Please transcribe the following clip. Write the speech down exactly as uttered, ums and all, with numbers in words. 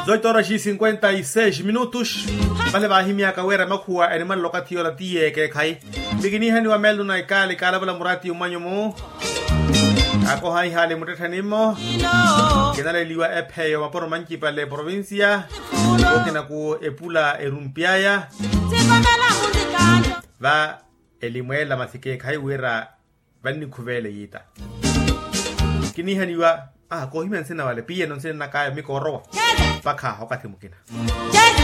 dezoito horas e cinquenta e seis minutos. Vale ba himia ka wera makua animal lokati ola tie ke kai. Bigini hani wa melu na ikali kala bala murati umanyo mo. Ako hai hale mutathanimo. Kenale liwa epe yo maporo manchi pale provincia. Okena ku epula erumpiaya. Va elimwela masike kai wera vani kuvele yita. Kini hani wa ah ko himen sena wale piye non sena kaya mikoro. Baka hokati mukina.